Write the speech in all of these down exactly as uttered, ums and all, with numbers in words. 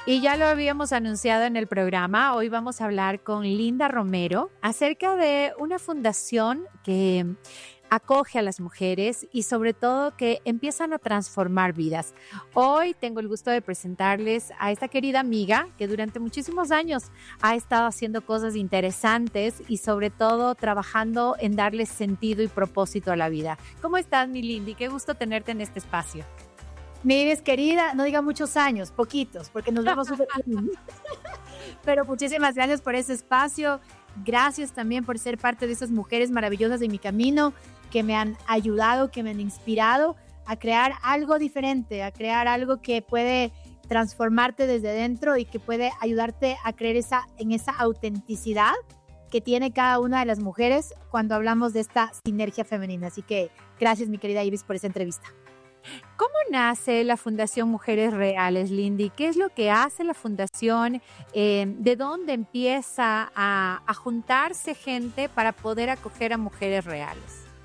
Y ya lo habíamos anunciado en el programa, hoy vamos a hablar con Linda Romero acerca de una fundación que acoge a las mujeres y sobre todo que empiezan a transformar vidas. Hoy tengo el gusto de presentarles a esta querida amiga que durante muchísimos años ha estado haciendo cosas interesantes y sobre todo trabajando en darle sentido y propósito a la vida. ¿Cómo estás, mi Lindy? Qué gusto tenerte en este espacio. Mi Iris querida, no diga muchos años, poquitos, porque nos vemos súper bien. Pero muchísimas gracias por ese espacio. Gracias también por ser parte de esas mujeres maravillosas de mi camino que me han ayudado, que me han inspirado a crear algo diferente, a crear algo que puede transformarte desde dentro y que puede ayudarte a creer esa, en esa autenticidad que tiene cada una de las mujeres cuando hablamos de esta sinergia femenina. Así que gracias, mi querida Iris, por esa entrevista. ¿Cómo nace la Fundación Mujeres Reales, Lindy? ¿Qué es lo que hace la Fundación? Eh, ¿De dónde empieza a, a juntarse gente para poder acoger a mujeres reales?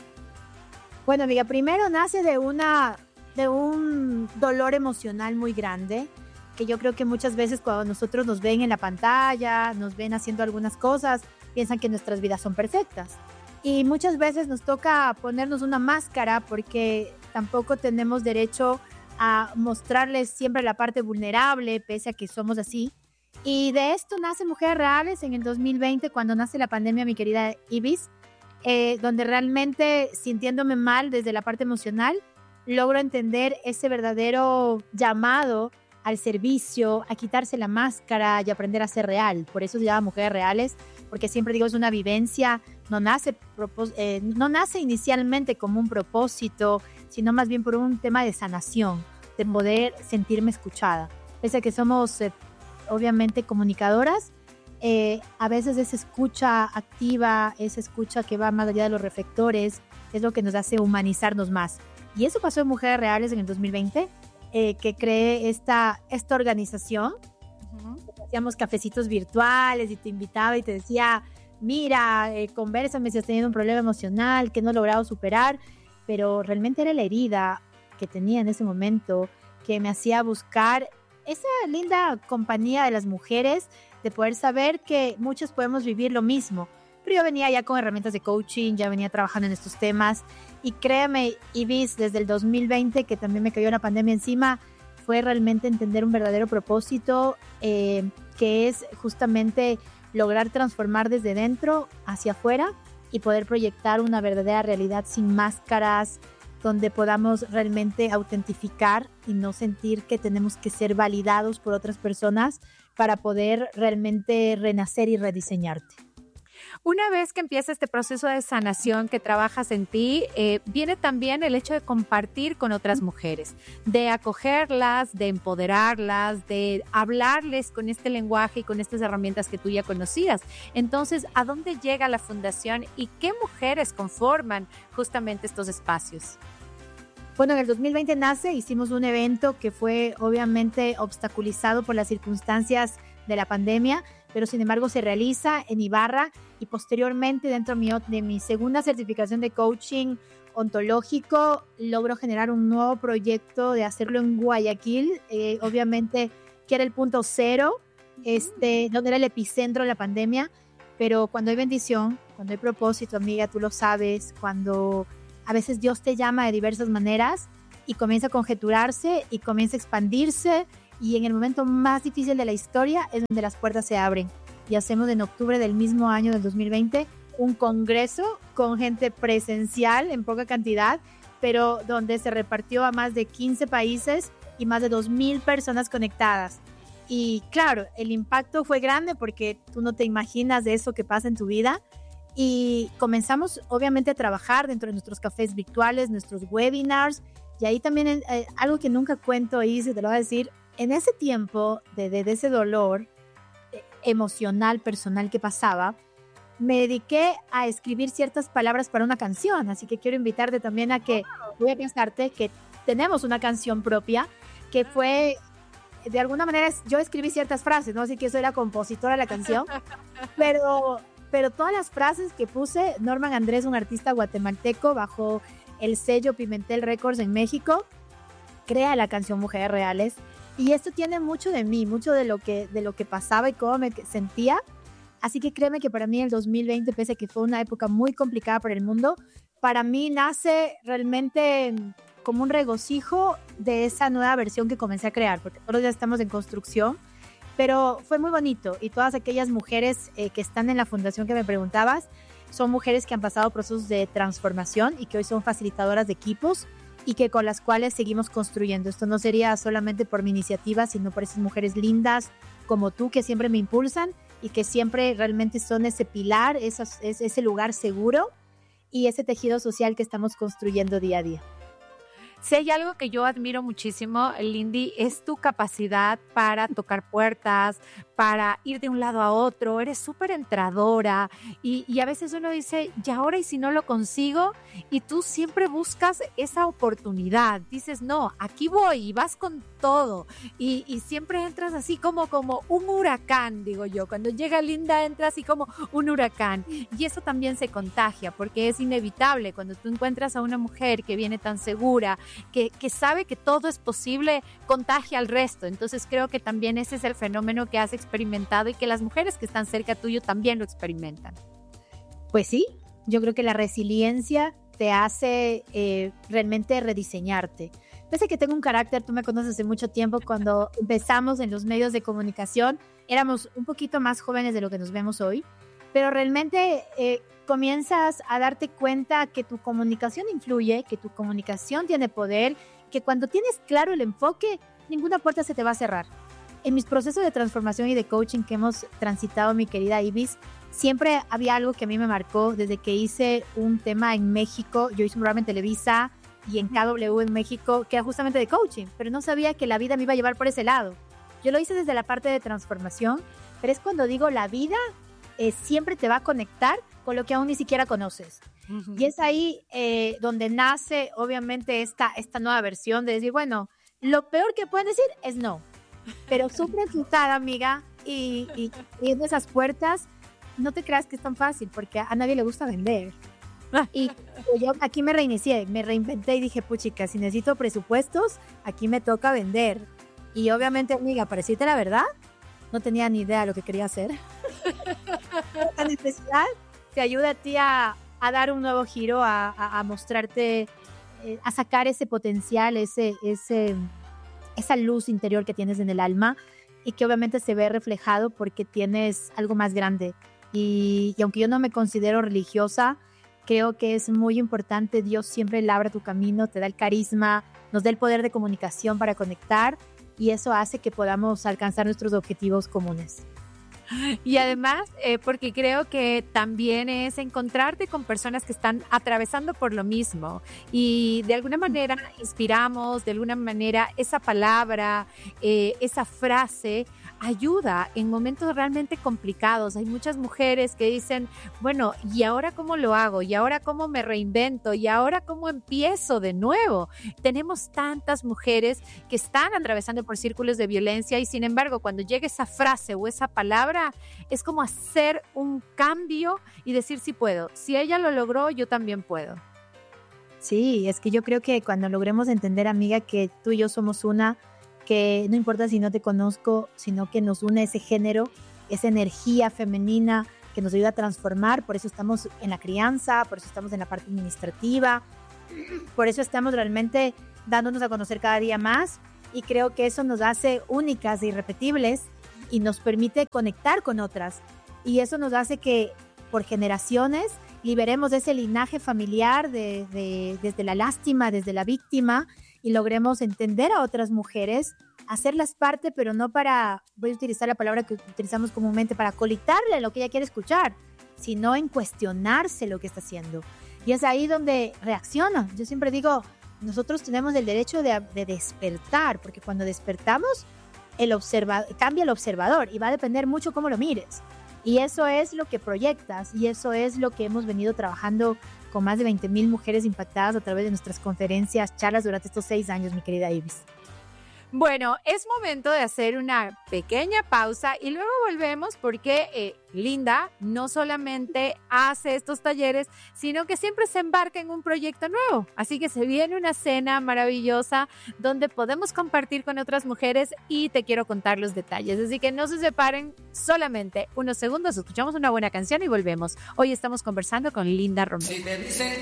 Bueno, amiga, primero nace de, una, de un dolor emocional muy grande, que yo creo que muchas veces cuando nosotros nos ven en la pantalla, nos ven haciendo algunas cosas, piensan que nuestras vidas son perfectas. Y muchas veces nos toca ponernos una máscara porque tampoco tenemos derecho a mostrarles siempre la parte vulnerable, pese a que somos así. Y de esto nace Mujeres Reales en el dos mil veinte, cuando nace la pandemia, mi querida Ibis, eh, donde realmente, sintiéndome mal desde la parte emocional, logro entender ese verdadero llamado al servicio, a quitarse la máscara y aprender a ser real. Por eso se llama Mujeres Reales, porque siempre digo, es una vivencia, no nace, eh, no nace inicialmente como un propósito, sino más bien por un tema de sanación, de poder sentirme escuchada. Pese a que somos, eh, obviamente, comunicadoras, eh, a veces esa escucha activa, esa escucha que va más allá de los reflectores, es lo que nos hace humanizarnos más. Y eso pasó en Mujeres Reales en el dos mil veinte, eh, que creé esta, esta organización. Uh-huh. Hacíamos cafecitos virtuales y te invitaba y te decía, mira, eh, convérsame si has tenido un problema emocional que no he logrado superar, pero realmente era la herida que tenía en ese momento que me hacía buscar esa linda compañía de las mujeres, de poder saber que muchas podemos vivir lo mismo. Pero yo venía ya con herramientas de coaching, ya venía trabajando en estos temas y créeme, Ibis, desde el dos mil veinte, que también me cayó una pandemia encima, fue realmente entender un verdadero propósito eh, que es justamente lograr transformar desde dentro hacia afuera y poder proyectar una verdadera realidad sin máscaras, donde podamos realmente autentificar y no sentir que tenemos que ser validados por otras personas para poder realmente renacer y rediseñarte. Una vez que empieza este proceso de sanación que trabajas en ti, eh, viene también el hecho de compartir con otras mujeres, de acogerlas, de empoderarlas, de hablarles con este lenguaje y con estas herramientas que tú ya conocías. Entonces, ¿a dónde llega la fundación y qué mujeres conforman justamente estos espacios? Bueno, en el dos mil veinte nace, hicimos un evento que fue obviamente obstaculizado por las circunstancias de la pandemia, pero sin embargo se realiza en Ibarra y posteriormente dentro de mi segunda certificación de coaching ontológico logro generar un nuevo proyecto de hacerlo en Guayaquil, eh, obviamente que era el punto cero, este, donde era el epicentro de la pandemia, pero cuando hay bendición, cuando hay propósito, amiga, tú lo sabes, cuando a veces Dios te llama de diversas maneras y comienza a conjeturarse y comienza a expandirse. Y en el momento más difícil de la historia es donde las puertas se abren. Y hacemos en octubre del mismo año del dos mil veinte un congreso con gente presencial en poca cantidad, pero donde se repartió a más de quince países y más de dos mil personas conectadas. Y claro, el impacto fue grande porque tú no te imaginas de eso que pasa en tu vida. Y comenzamos obviamente a trabajar dentro de nuestros cafés virtuales, nuestros webinars. Y ahí también eh, algo que nunca cuento y se te lo voy a decir. En ese tiempo de, de, de ese dolor emocional, personal que pasaba, me dediqué a escribir ciertas palabras para una canción. Así que quiero invitarte también a que, voy a pensarte que tenemos una canción propia que fue, de alguna manera, yo escribí ciertas frases, ¿no? Así que soy la compositora de la canción. Pero, pero todas las frases que puse, Norman Andrés, un artista guatemalteco bajo el sello Pimentel Records en México, crea la canción Mujeres Reales. Y esto tiene mucho de mí, mucho de lo que, de lo que pasaba y cómo me sentía. Así que créeme que para mí el dos mil veinte, pese a que fue una época muy complicada para el mundo, para mí nace realmente como un regocijo de esa nueva versión que comencé a crear, porque todos ya estamos en construcción, pero fue muy bonito. Y todas aquellas mujeres eh, que están en la fundación que me preguntabas, son mujeres que han pasado procesos de transformación y que hoy son facilitadoras de equipos y que con las cuales seguimos construyendo. Esto no sería solamente por mi iniciativa, sino por esas mujeres lindas como tú que siempre me impulsan y que siempre realmente son ese pilar, esas, ese lugar seguro y ese tejido social que estamos construyendo día a día. Si hay algo que yo admiro muchísimo, Lindy, es tu capacidad para tocar puertas, para ir de un lado a otro. Eres súper entradora y, y a veces uno dice, ¿y ahora y si no lo consigo? Y tú siempre buscas esa oportunidad. Dices, no, aquí voy y vas con todo. Y, y siempre entras así como, como un huracán, digo yo. Cuando llega Linda, entra así como un huracán. Y eso también se contagia porque es inevitable. Cuando tú encuentras a una mujer que viene tan segura, Que, que sabe que todo es posible, contagia al resto. Entonces creo que también ese es el fenómeno que has experimentado y que las mujeres que están cerca tuyo también lo experimentan. Pues sí, yo creo que la resiliencia te hace eh, realmente rediseñarte. Pese a que tengo un carácter, tú me conoces hace mucho tiempo, cuando empezamos en los medios de comunicación, éramos un poquito más jóvenes de lo que nos vemos hoy, pero realmente eh, comienzas a darte cuenta que tu comunicación influye, que tu comunicación tiene poder, que cuando tienes claro el enfoque, ninguna puerta se te va a cerrar. En mis procesos de transformación y de coaching que hemos transitado, mi querida Ibis, siempre había algo que a mí me marcó desde que hice un tema en México. Yo hice un programa en Televisa y en K W en México, que era justamente de coaching, pero no sabía que la vida me iba a llevar por ese lado. Yo lo hice desde la parte de transformación, pero es cuando digo la vida eh, siempre te va a conectar con lo que aún ni siquiera conoces. Uh-huh. Y es ahí eh, donde nace, obviamente, esta, esta nueva versión de decir, bueno, lo peor que pueden decir es no. Pero súper enfocada, amiga, y, y, y en esas puertas, no te creas que es tan fácil, porque a nadie le gusta vender. Y yo aquí me reinicié, me reinventé y dije, puchica, si necesito presupuestos, aquí me toca vender. Y obviamente, amiga, para decirte la verdad, no tenía ni idea de lo que quería hacer. La necesidad te ayuda a ti a, a dar un nuevo giro, a, a, a mostrarte, eh, a sacar ese potencial, ese, ese, esa luz interior que tienes en el alma y que obviamente se ve reflejado porque tienes algo más grande. Y, y aunque yo no me considero religiosa, creo que es muy importante. Dios siempre labra tu camino, te da el carisma, nos da el poder de comunicación para conectar y eso hace que podamos alcanzar nuestros objetivos comunes. Y además, eh, porque creo que también es encontrarte con personas que están atravesando por lo mismo y de alguna manera inspiramos, de alguna manera esa palabra, eh, esa frase ayuda en momentos realmente complicados. Hay muchas mujeres que dicen, bueno, ¿y ahora cómo lo hago? ¿Y ahora cómo me reinvento? ¿Y ahora cómo empiezo de nuevo? Tenemos tantas mujeres que están atravesando por círculos de violencia y sin embargo, cuando llega esa frase o esa palabra, es como hacer un cambio y decir sí puedo. Si ella lo logró, yo también puedo. Sí, es que yo creo que cuando logremos entender, amiga, que tú y yo somos una, que no importa si no te conozco, sino que nos une ese género, esa energía femenina que nos ayuda a transformar. Por eso estamos en la crianza, por eso estamos en la parte administrativa, por eso estamos realmente dándonos a conocer cada día más y creo que eso nos hace únicas e irrepetibles y nos permite conectar con otras y eso nos hace que por generaciones liberemos ese linaje familiar de, de, desde la lástima, desde la víctima y logremos entender a otras mujeres, hacerlas parte, pero no para, voy a utilizar la palabra que utilizamos comúnmente, para colitarle lo que ella quiere escuchar, sino en cuestionarse lo que está haciendo. Y es ahí donde reacciona. Yo siempre digo, nosotros tenemos el derecho de, de despertar, porque cuando despertamos, el observa, cambia el observador y va a depender mucho cómo lo mires. Y eso es lo que proyectas y eso es lo que hemos venido trabajando con más de veinte mil mujeres impactadas a través de nuestras conferencias, charlas durante estos seis años, mi querida Ibis. Bueno, es momento de hacer una pequeña pausa y luego volvemos porque eh, Linda no solamente hace estos talleres, sino que siempre se embarca en un proyecto nuevo. Así que se viene una cena maravillosa donde podemos compartir con otras mujeres y te quiero contar los detalles. Así que no se separen, solamente unos segundos, escuchamos una buena canción y volvemos. Hoy estamos conversando con Linda Romero. Si te dicen